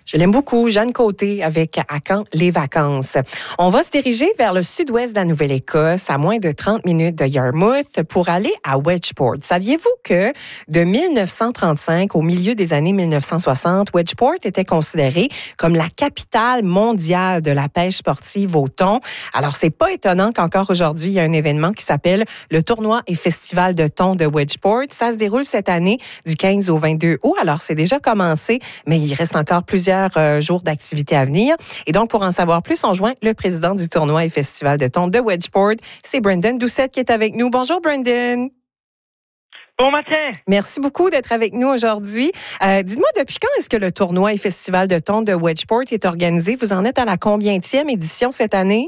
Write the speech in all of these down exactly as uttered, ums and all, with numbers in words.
Je l'aime beaucoup, Jeanne Côté, avec À quand les vacances. On va se diriger vers le sud-ouest de la Nouvelle-Écosse, à moins de trente minutes de Yarmouth, pour aller à Wedgeport. Saviez-vous que de mille neuf cent trente-cinq au milieu des années mille neuf cent soixante, Wedgeport était considéré comme la capitale mondiale de la pêche sportive au thon? Alors, c'est pas étonnant qu'encore aujourd'hui, il y a un événement qui s'appelle le Tournoi et Festival de thon de Wedgeport. Ça se déroule cette année du quinze au vingt-deux août. Alors, c'est déjà commencé, mais il reste encore plusieurs euh, jours d'activité à venir. Et donc, pour en savoir plus, on joint le président du tournoi et festival de thon de Wedgeport. C'est Brendan Doucette qui est avec nous. Bonjour, Brendan. Bon matin. Merci beaucoup d'être avec nous aujourd'hui. Euh, dites-moi, depuis quand est-ce que le tournoi et festival de thon de Wedgeport est organisé? Vous en êtes à la combientième édition cette année?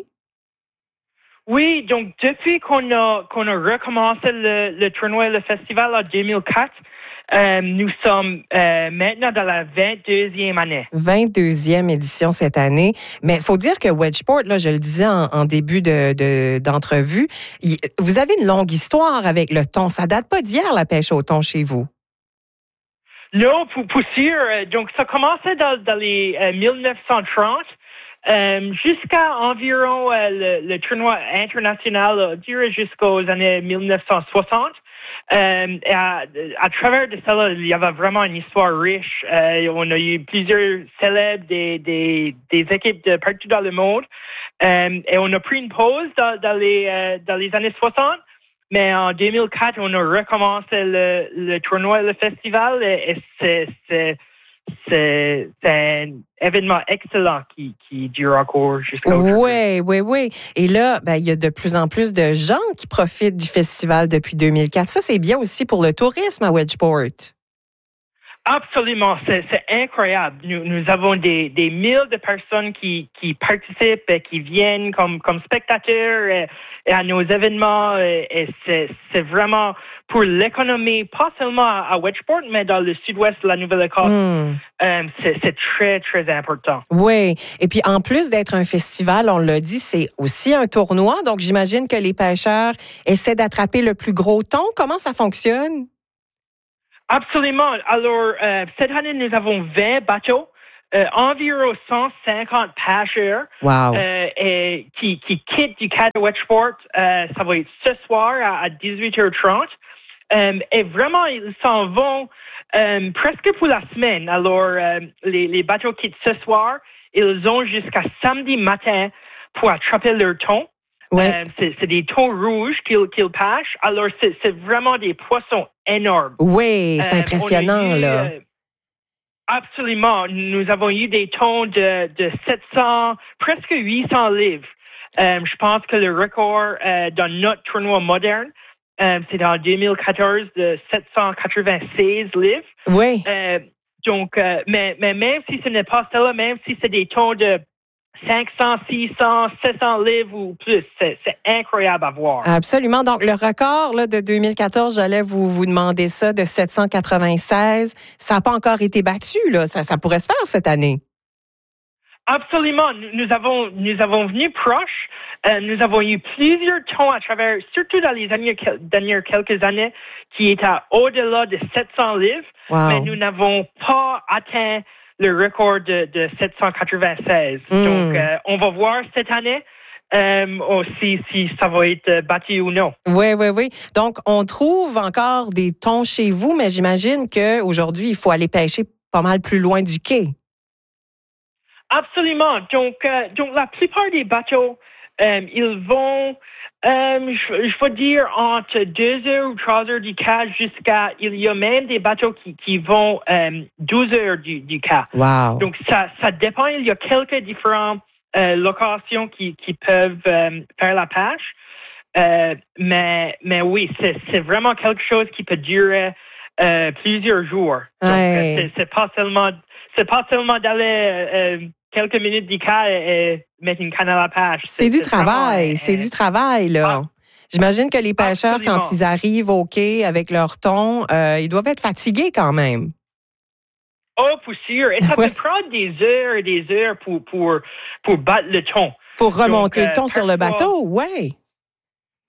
Oui, donc depuis qu'on a qu'on a recommencé le, le tournoi et le festival en deux mille quatre, Euh, nous sommes euh, maintenant dans la vingt-deuxième année. vingt-deuxième édition cette année. Mais il faut dire que Wedgeport, là, je le disais en, en début de, de, d'entrevue, il, vous avez une longue histoire avec le thon. Ça date pas d'hier, la pêche au thon chez vous. Non, pour, pour sûr. Donc, ça commençait dans, dans les euh, mille neuf cent trente. Euh, jusqu'à environ euh, le, le tournoi international euh, duré jusqu'aux années mille neuf cent soixante. Euh, et à, à travers de cela, il y avait vraiment une histoire riche. Euh, on a eu plusieurs célèbres des, des, des équipes de partout dans le monde. Euh, et on a pris une pause dans, dans, les, euh, dans les années soixante. Mais en deux mille quatre, on a recommencé le, le tournoi et le festival. Et, et c'est, c'est, c'est, c'est un événement excellent qui, qui dure encore jusqu'à aujourd'hui. Oui, oui, oui. Et là, ben, il y a de plus en plus de gens qui profitent du festival depuis deux mille quatre. Ça, c'est bien aussi pour le tourisme à Wedgeport. Absolument, c'est, c'est incroyable. Nous, nous avons des, des milles de personnes qui, qui participent et qui viennent comme, comme spectateurs et, et à nos événements. Et, et c'est, c'est vraiment pour l'économie, pas seulement à Wedgeport, mais dans le sud-ouest de la Nouvelle-Écosse. Mm. Euh, c'est, c'est très, très important. Oui. Et puis, en plus d'être un festival, on l'a dit, c'est aussi un tournoi. Donc, j'imagine que les pêcheurs essaient d'attraper le plus gros thon. Comment ça fonctionne? Absolument. Alors, euh, cette année, nous avons vingt bateaux, euh, environ cent cinquante pêcheurs wow. euh, et, qui, qui quittent du quai de Wedgeport. Euh, ça va être ce soir à, à dix-huit heures trente. Euh, et vraiment, ils s'en vont euh, presque pour la semaine. Alors, euh, les, les bateaux quittent ce soir. Ils ont jusqu'à samedi matin pour attraper leur thon. Ouais. Euh, c'est, c'est des thons rouges qu'ils, qu'ils pêchent. Alors, c'est, c'est vraiment des poissons énormes. Oui, c'est euh, impressionnant, eu, là. Euh, absolument. Nous avons eu des thons de, de sept cents, presque huit cents livres. Euh, je pense que le record euh, dans notre tournoi moderne, euh, c'est en deux mille quatorze de sept cent quatre-vingt-seize livres. Oui. Euh, donc, euh, mais, mais même si ce n'est pas cela, même si c'est des thons de cinq cents, six cents, sept cents livres ou plus. C'est, c'est incroyable à voir. Absolument. Donc, le record là, de deux mille quatorze, j'allais vous, vous demander ça, de sept cent quatre-vingt-seize. Ça n'a pas encore été battu, là. Ça, ça pourrait se faire cette année. Absolument. Nous, nous avons, nous avons venu proche. Euh, nous avons eu plusieurs thons à travers, surtout dans les dernières, dernières quelques années, qui étaient au-delà de sept cents livres. Wow. Mais nous n'avons pas atteint le record de, de sept cent quatre-vingt-seize. Mm. Donc, euh, on va voir cette année euh, aussi si ça va être battu ou non. Oui, oui, oui. Donc, on trouve encore des thons chez vous, mais j'imagine qu'aujourd'hui, il faut aller pêcher pas mal plus loin du quai. Absolument. Donc, euh, donc la plupart des bateaux, euh, ils vont, euh, je, je veux dire, entre deux heures ou trois heures du quai jusqu'à, il y a même des bateaux qui, qui vont euh, douze heures du, du quai. Wow. Donc, ça, ça dépend. Il y a quelques différentes euh, locations qui, qui peuvent euh, faire la pêche. Euh, mais, mais oui, c'est, c'est vraiment quelque chose qui peut durer euh, plusieurs jours. Donc, ouais. c'est, c'est pas seulement, c'est pas seulement d'aller euh, quelques minutes du quai et, et mettre une canne à la pêche. C'est, c'est du c'est travail, vraiment, c'est euh, du travail, là. Ah, j'imagine que les pêcheurs, absolument. Quand ils arrivent au quai avec leur thon, euh, ils doivent être fatigués quand même. Oh, pour sûr. Et ça ouais. peut prendre des heures et des heures pour, pour, pour battre le thon. Pour remonter Donc, le thon euh, sur le bateau, oui.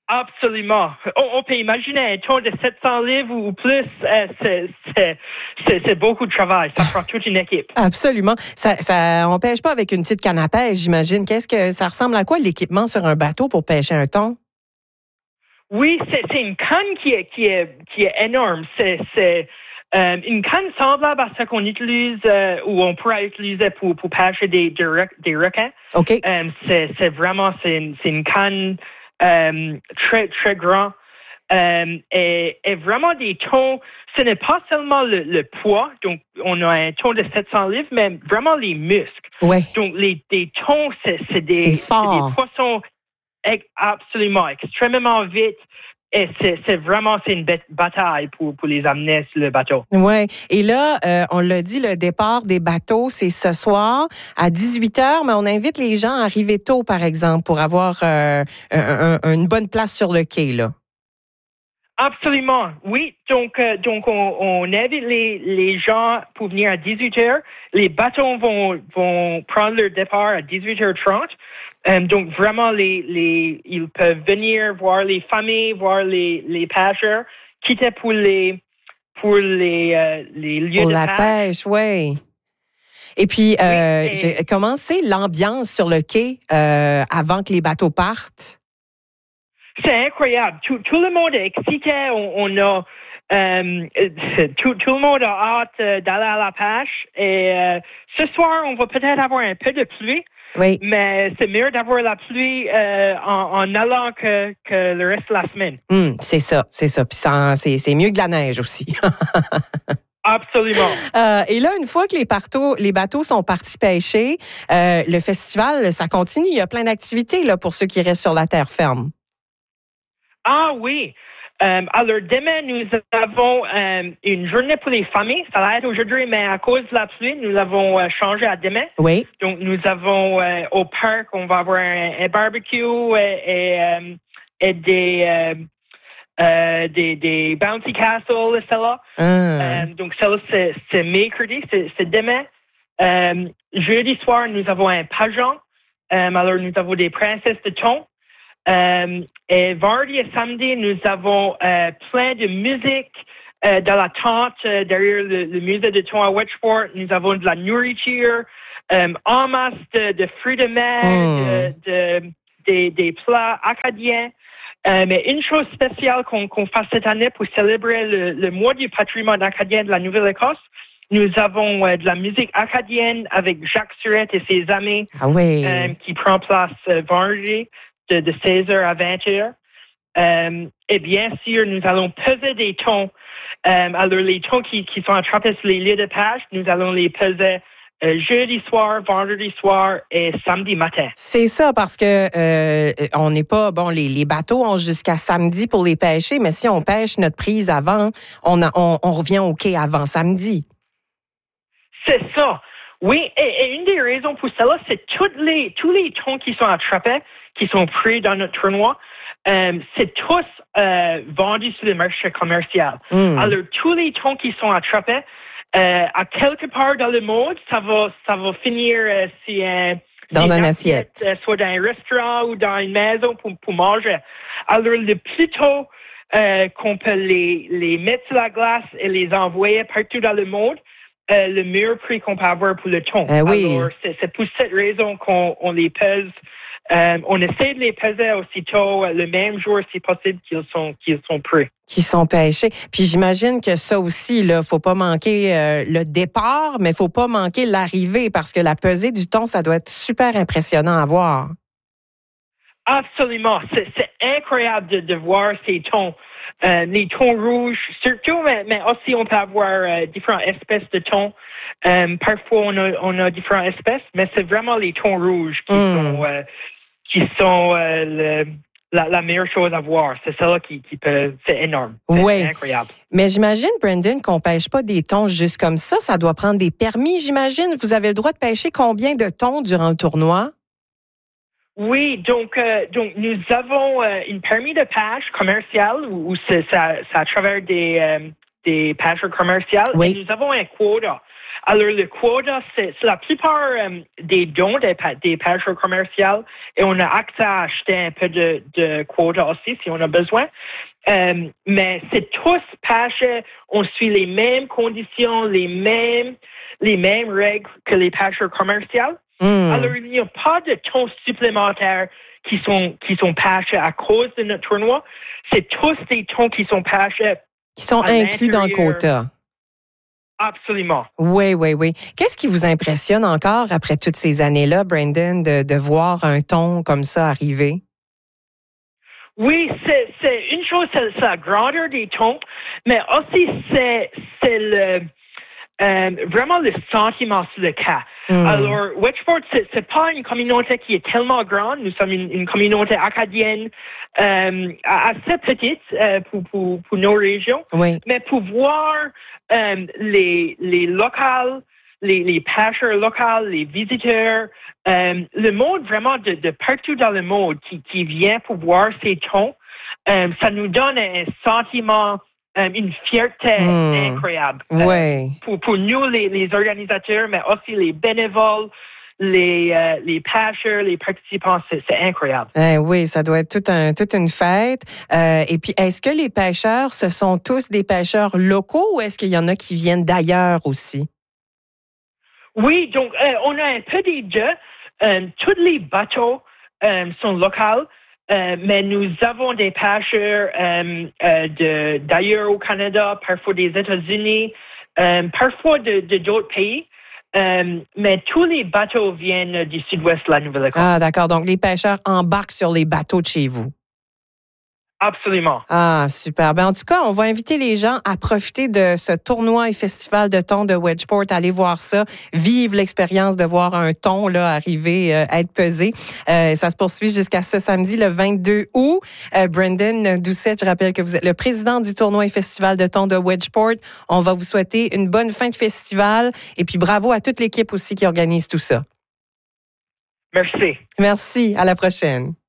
Absolument. On, on peut imaginer un thon de sept cents livres ou plus, euh, c'est, c'est, c'est, c'est beaucoup de travail. Ça prend toute une équipe. Absolument. Ça, ça, on pêche pas avec une petite canne à pêche, j'imagine. Qu'est-ce que ça ressemble à quoi l'équipement sur un bateau pour pêcher un thon? Oui, c'est, c'est une canne qui est, qui est, qui est énorme. C'est, c'est euh, une canne semblable à ce qu'on utilise euh, ou on pourrait utiliser pour, pour pêcher des, des, des requins. OK. Euh, c'est, c'est vraiment, c'est une, c'est une canne euh, très, très grande. Euh, et, et vraiment des thons, ce n'est pas seulement le, le poids, donc on a un thon de sept cents livres, mais vraiment les muscles. Ouais. Donc les, des thons, c'est, c'est, des, c'est fort. c'est des poissons absolument extrêmement vite. Et c'est, c'est vraiment c'est une bataille pour, pour les amener sur le bateau. Oui. Et là, euh, on l'a dit, le départ des bateaux, c'est ce soir à dix-huit heures, mais on invite les gens à arriver tôt, par exemple, pour avoir euh, un, un, une bonne place sur le quai, là. Absolument, oui. Donc, euh, donc on, on invite les, les gens pour venir à dix-huit heures. Les bateaux vont, vont prendre leur départ à dix-huit heures trente. Euh, donc, vraiment, les, les, ils peuvent venir voir les familles, voir les, les pêcheurs, quitter pour les, pour les, euh, les lieux pour de la pêche. pêche, oui. Et puis, euh, oui, et... j'ai, comment c'est l'ambiance sur le quai euh, avant que les bateaux partent? C'est incroyable. Tout, tout le monde est excité. On, on a euh, tout, tout le monde a hâte d'aller à la pêche. Et euh, ce soir, on va peut-être avoir un peu de pluie. Oui. Mais c'est mieux d'avoir la pluie euh, en, en allant que, que le reste de la semaine. Mmh, c'est ça, c'est ça. Puis ça, c'est, c'est mieux que la neige aussi. Absolument. Euh, et là, une fois que les bateaux, les bateaux sont partis pêcher, euh, le festival, ça continue. Il y a plein d'activités là pour ceux qui restent sur la terre ferme. Ah oui. Euh, alors, demain, nous avons euh, une journée pour les familles. Ça va être aujourd'hui, mais à cause de la pluie, nous l'avons euh, changé à demain. Oui. Donc, nous avons euh, au parc, on va avoir un, un barbecue et, et, euh, et des, euh, euh, des, des bouncy castles, et cela. Ah. Euh, donc, cela, c'est, c'est mercredi, c'est, c'est demain. Euh, jeudi soir, nous avons un pageant. Euh, alors, nous avons des princesses de thon. Euh, et vendredi et samedi, nous avons euh, plein de musique euh, dans la tente euh, derrière le, le musée de thon à Wedgeport. Nous avons de la nourriture, euh, en masse de, de fruits de mer, mm. de, de, des, des plats acadiens. Euh, mais une chose spéciale qu'on, qu'on fasse cette année pour célébrer le, le mois du patrimoine acadien de la Nouvelle-Écosse, nous avons euh, de la musique acadienne avec Jacques Surette et ses amis ah oui. euh, qui prend place euh, vendredi. De, de seize heures à vingt heures. Euh, et bien sûr, nous allons peser des thons. Euh, alors, les thons qui, qui sont attrapés sur les lieux de pêche, nous allons les peser euh, jeudi soir, vendredi soir et samedi matin. C'est ça, parce que euh, on n'est pas, bon, les, les bateaux ont jusqu'à samedi pour les pêcher, mais si on pêche notre prise avant, on, a, on, on revient au quai avant samedi. C'est ça. Oui, et, et une des raisons pour cela, c'est toutes les, tous les thons qui sont attrapés, qui sont pris dans notre tournoi, euh, c'est tous euh, vendus sur le marché commercial. Mm. Alors, tous les thons qui sont attrapés, euh, à quelque part dans le monde, ça va, ça va finir euh, si un, dans une assiette, assiette euh, soit dans un restaurant ou dans une maison pour, pour manger. Alors, le plus tôt euh, qu'on peut les, les mettre sur la glace et les envoyer partout dans le monde, euh, le meilleur prix qu'on peut avoir pour le thon. Euh, oui. Alors, c'est, c'est pour cette raison qu'on on les pèse. Euh, on essaie de les peser aussitôt le même jour, si possible, qu'ils sont, qu'ils sont prêts. Qui sont pêchés. Puis j'imagine que ça aussi, là, faut pas manquer euh, le départ, mais faut pas manquer l'arrivée, parce que la pesée du thon, ça doit être super impressionnant à voir. Absolument. C'est, c'est incroyable de, de voir ces thons. Euh, les thons rouges, surtout, mais, mais aussi on peut avoir euh, différentes espèces de thons. Euh, parfois, on a, on a différentes espèces, mais c'est vraiment les thons rouges qui mm. sont, euh, qui sont euh, le, la, la meilleure chose à voir. C'est celle qui, qui peut, c'est énorme. C'est, oui. c'est incroyable. Mais j'imagine, Brendan, qu'on pêche pas des thons juste comme ça. Ça doit prendre des permis, j'imagine. Vous avez le droit de pêcher combien de thons durant le tournoi? Oui, donc euh, donc nous avons euh, une permis de pêche commerciale où, où c'est, ça, ça à travers des euh, des pêcheurs commerciaux. Oui. Et nous avons un quota. Alors, le quota, c'est, c'est la plupart euh, des dons des, des pêcheurs commerciaux et on a accès à acheter un peu de, de quota aussi si on a besoin. Euh, mais c'est tous pêcheurs, on suit les mêmes conditions, les mêmes, les mêmes règles que les pêcheurs commerciaux. Mm. Alors, il n'y a pas de thons supplémentaires qui sont, qui sont pêchés à cause de notre tournoi. C'est tous des thons qui sont pêchés. Qui sont inclus dans le quota. Absolument. Oui, oui, oui. Qu'est-ce qui vous impressionne encore après toutes ces années-là, Brandon, de, de voir un thon comme ça arriver? Oui, c'est, c'est une chose, c'est, c'est la grandeur des thons, mais aussi c'est, c'est le, euh, vraiment le sentiment sur le cas. Mm. Alors, Wedgeport, c'est, c'est pas une communauté qui est tellement grande. Nous sommes une, une communauté acadienne euh, assez petite euh, pour, pour, pour nos régions. Oui. Mais pour voir euh, les, les locaux, les, les pêcheurs locaux, les visiteurs, euh, le monde vraiment de, de partout dans le monde qui, qui vient pour voir ces thons, euh, ça nous donne un sentiment, euh, une fierté mmh. incroyable. Ouais. Euh, pour, pour nous, les, les organisateurs, mais aussi les bénévoles, les, euh, les pêcheurs, les participants, c'est, c'est incroyable. Eh oui, ça doit être tout un, toute une fête. Euh, et puis, est-ce que les pêcheurs, ce sont tous des pêcheurs locaux ou est-ce qu'il y en a qui viennent d'ailleurs aussi? Oui, donc euh, on a un peu des deux. Euh, tous les bateaux euh, sont locaux, euh, mais nous avons des pêcheurs euh, euh, de, d'ailleurs au Canada, parfois des États-Unis, euh, parfois de, de d'autres pays. Euh, mais tous les bateaux viennent du sud-ouest de la Nouvelle-Écosse. Ah, d'accord. Donc, les pêcheurs embarquent sur les bateaux de chez vous. Absolument. Ah, super. Ben, en tout cas, on va inviter les gens à profiter de ce tournoi et festival de thon de Wedgeport. Allez voir ça. Vive l'expérience de voir un thon là, arriver, euh, être pesé. Euh, ça se poursuit jusqu'à ce samedi, le vingt-deux août. Euh, Brandon Doucette, je rappelle que vous êtes le président du tournoi et festival de thon de Wedgeport. On va vous souhaiter une bonne fin de festival. Et puis, bravo à toute l'équipe aussi qui organise tout ça. Merci. Merci. À la prochaine.